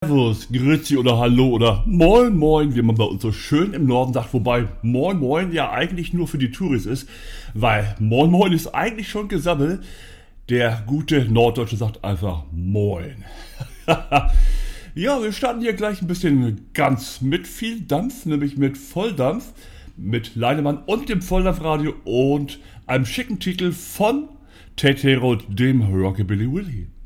Servus, Grüezi oder Hallo oder Moin Moin, wie man bei uns so schön im Norden sagt, wobei Moin Moin ja eigentlich nur für die Touris ist, weil Moin Moin ist eigentlich schon Gesabbel. Der gute Norddeutsche sagt einfach Moin. Ja, wir starten hier gleich ein bisschen ganz mit viel Dampf, nämlich mit Volldampf, mit Leinemann und dem Volldampfradio und einem schicken Titel von Ted Herold, dem Rockabilly Willie.